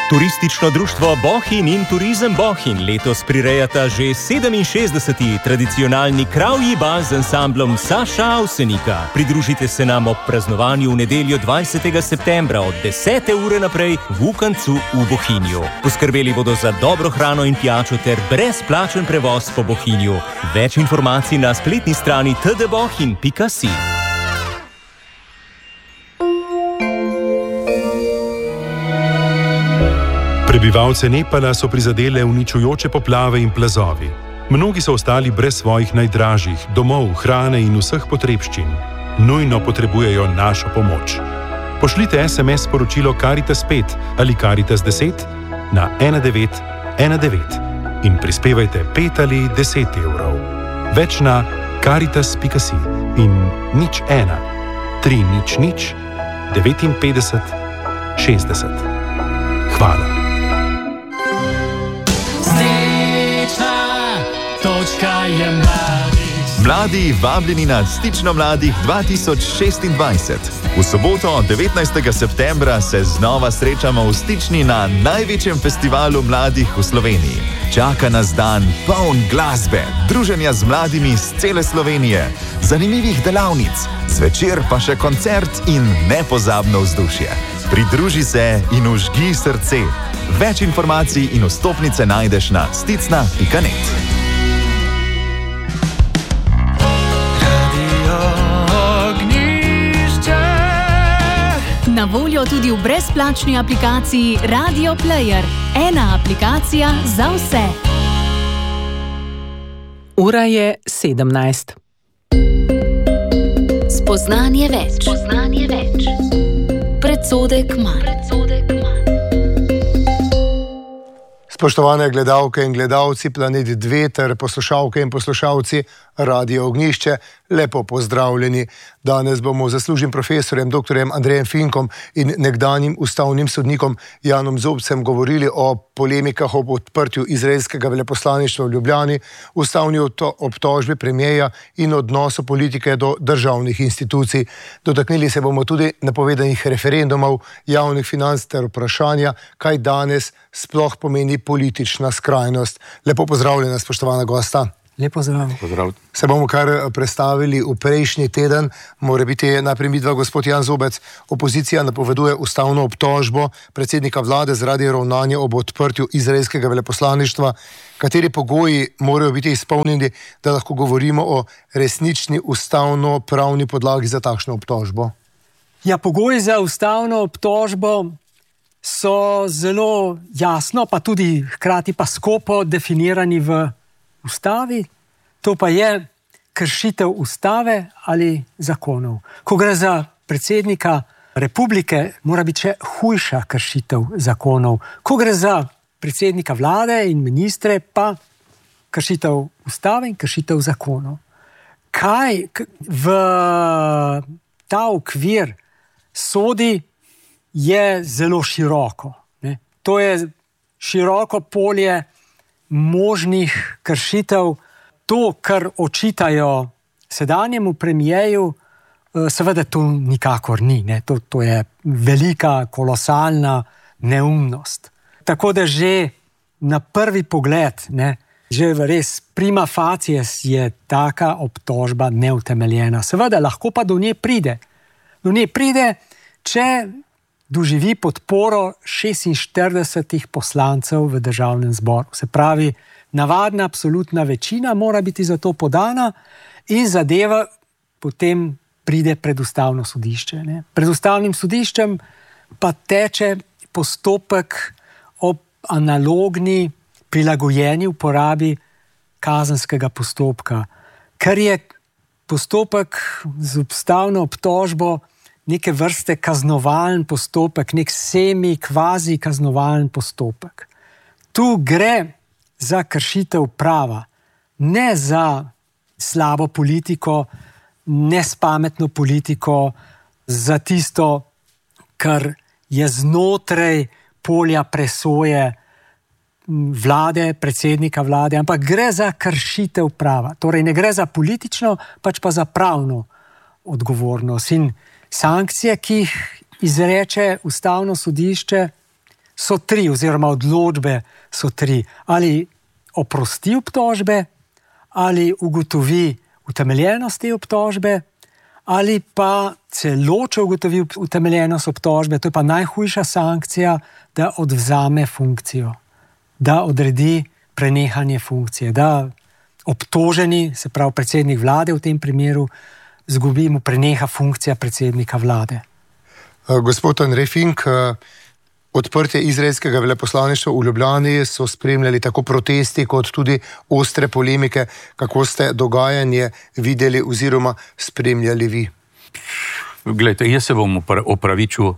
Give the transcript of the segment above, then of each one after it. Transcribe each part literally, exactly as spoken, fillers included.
Turistično društvo Bohinj in Turizem Bohinj letos prirejata že sedeminšestdeseti tradicionalni kravji bal z ansamblom Saša Avsenika. Pridružite se nam ob praznovanju v nedeljo dvajsetega septembra od desete ure naprej v Ukancu v Bohinju. Poskrbeli bodo za dobro hrano in pijačo ter brezplačen prevoz po Bohinju. Več informacij na spletni strani t d bohinj pika si. Prebivalce Nepala so prizadele uničujoče poplave in plazovi. Mnogi so ostali brez svojih najdražjih, domov, hrane in vseh potrebščin. Nujno potrebujejo našo pomoč. Pošljite es em es sporočilo Karitas pet ali Karitas deset na ena devet ena devet in prispevajte pet ali deset evrov. Več na karitas pika si in nič ena, tri nič nič, devetinpetdeset, šestdeset. Hvala. Mladi vabljeni na Stično mladih dva tisoč šestindvajset. V soboto devetnajstega septembra se znova srečamo v Stični na največjem festivalu mladih v Sloveniji. Čaka nas dan poln glasbe, druženja z mladimi z cele Slovenije, zanimivih delavnic, zvečer pa še koncert in nepozabno vzdušje. Pridruži se in užgi srce. Več informacij in vstopnice najdeš na sticna pika net. Na voljo tudi v brezplačni aplikaciji Radio Player. Ena aplikacija za vse. Ura je sedemnajst. Spoznanje več. Spoznanje več. Predsodek manj. Spoštovane gledalke in gledalci Planet dve ter poslušalke in poslušalci Radio Ognjišče, lepo pozdravljeni. Danes bomo z zaslužnim profesorjem doktorjem Andrejem Finkom in nekdanjim ustavnim sodnikom Janom Zobcem govorili o polemikah ob odprtju izraelskega veleposlaništva v Ljubljani, ustavni obtožbi premierja in odnosu politike do državnih institucij. Dotaknili se bomo tudi napovedanih referendumov, javnih financ ter vprašanja, kaj danes sploh pomeni politična skrajnost. Lepo pozdravljena, spoštovana gosta. Lepo zdrav. Pozdrav. Se bomo kar predstavili v prejšnji teden. Mora biti najprej midva, gospod Jan Zobec. Opozicija napoveduje ustavno obtožbo predsednika vlade zaradi ravnanja ob odprtju izraelskega veleposlaništva. Kateri pogoji morajo biti izpolnjeni, da lahko govorimo o resnični ustavno-pravni podlagi za takšno obtožbo? Ja, pogoji za ustavno obtožbo so zelo jasno, pa tudi hkrati pa skopo definirani v ustavi. To pa je kršitev ustave ali zakonov. Ko gre za predsednika republike, mora biti še hujša kršitev zakonov. Ko gre za predsednika vlade in ministre, pa kršitev ustave in kršitev zakonov. Kaj v ta okvir sodi, je zelo široko. Ne? To je široko polje možnih kršitev. To, kar očitajo sedanjemu premijeju, seveda to nikakor ni. Ne? To, to je velika, kolosalna neumnost. Tako da že na prvi pogled, ne, že res prima facie je taka obtožba neutemeljena. Seveda lahko pa do nje pride. Do nje pride, če doživi podporo šestinštiridesetih poslancev v državnem zboru. Se pravi, navadna absolutna večina mora biti za to podana in zadeva potem pride pred ustavno sodišče. Ne? Pred ustavnim sodiščem pa teče postopek ob analogni, prilagojeni uporabi kazenskega postopka, ker je postopek z ustavno obtožbo neke vrste kaznovalen postopek, nek semi-kvazi kaznovalen postopek. Tu gre za kršitev prava, ne za slabo politiko, nespametno politiko, za tisto, kar je znotraj polja presoje vlade, predsednika vlade, ampak gre za kršitev prava. Torej ne gre za politično, pač pa za pravno odgovornost. In sankcije, ki jih izreče ustavno sodišče, so tri, oziroma odločbe so tri. Ali oprosti obtožbe, ali ugotovi utemeljenost te obtožbe, ali pa celo, če ugotovi utemeljenost obtožbe, to je pa najhujša sankcija, da odvzame funkcijo, da odredi prenehanje funkcije, da obtoženi, se pravi predsednik vlade v tem primeru, zgubi, mu preneha funkcija predsednika vlade. Gospod Andrej Fink, odprtje izraelskega veleposlaništva v Ljubljani so spremljali tako protesti kot tudi ostre polemike. Kako ste dogajanje videli oziroma spremljali vi? Glejte, jaz se bom opravičil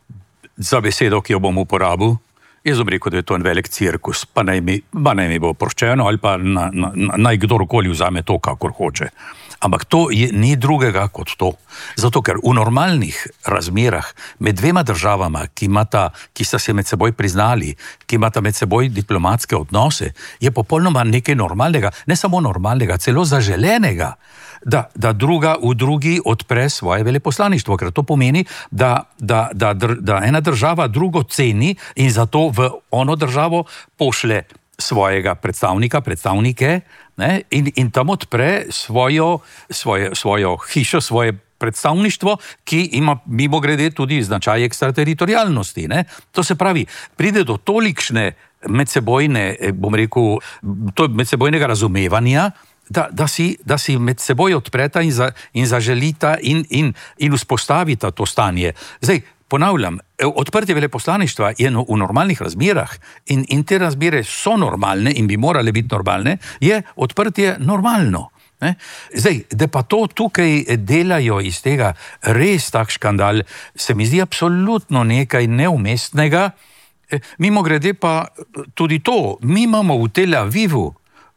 za besedo, ki jo bom uporabil. Jaz bom rekel, da je to en velik cirkus, pa naj mi, pa naj mi bo oproščeno ali pa na, na, naj kdorkoli vzame to, kakor hoče. Ampak to je, ni drugega kot to. Zato, ker v normalnih razmerah med dvema državama, ki, imata, ki sta se med seboj priznali, ki imata med seboj diplomatske odnose, je popolnoma nekaj normalnega, ne samo normalnega, celo zaželenega, da, da druga v drugi odpre svoje veleposlaništvo, ker to pomeni, da, da, da, da ena država drugo ceni in zato v ono državo pošle svojega predstavnika, predstavnike, ne, in, in tam odpre svojo, svoje, svojo hišo, svoje predstavništvo, ki ima mimo grede tudi značaj ekstrateritorialnosti. Ne. To se pravi, pride do tolikšne medsebojne, bom rekel, to medsebojnega razumevanja, da, da, si, da si med seboj odpreta in, za, in zaželita in, in, in vzpostavita to stanje. Zdaj, ponavljam, odprtje veleposlaništva je no, v normalnih razmerah in, in te razmere so normalne in bi morale biti normalne, je odprtje normalno. Ne? Zdaj, da pa to tukaj delajo iz tega res tak škandal, se mi zdi absolutno nekaj neumestnega. Mimo grede pa tudi to, mi imamo v Tel Avivu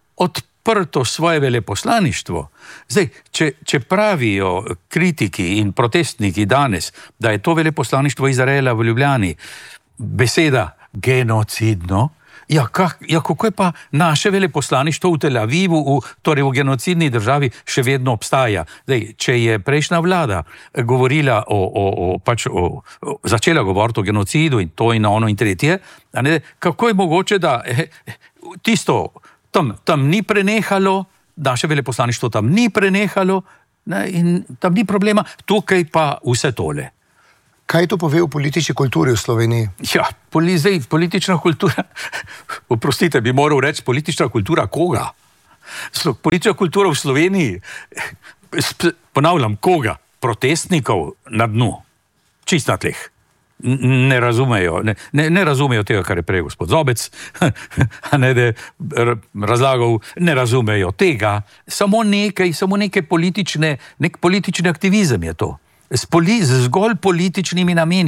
odprto svoje veleposlaništvo. Zdaj, če, če pravijo kritiki in protestniki danes, da je to veleposlaništvo Izraela v Ljubljani beseda genocidno, ja, kak, ja kako je pa naše veleposlaništvo v Tel Avivu, v, torej v genocidni državi, še vedno obstaja. Zdaj, če je prejšnja vlada govorila o, o, o, pač o, o začela govoriti o genocidu in to in ono in tretje, a ne, kako je mogoče, da eh, tisto Tam, tam ni prenehalo, naše veleposlaništvo tam ni prenehalo, ne, in tam ni problema, tukaj pa vse tole. Kaj to pove o politični kulturi v Sloveniji? Ja, poli, zdaj, politična kultura, oprostite, bi moral reči politična kultura koga? Politična kultura v Sloveniji, ponavljam, koga? Protestnikov na dnu, čist na tleh. Ne razumejo, ne, ne, ne razumejo tega, kar je prej gospod Zobec, a ne da razlagal, ne razumejo tega, samo nekaj, samo neke politične, nek politični aktivizem je to, s, poli, z zgolj političnimi nameni.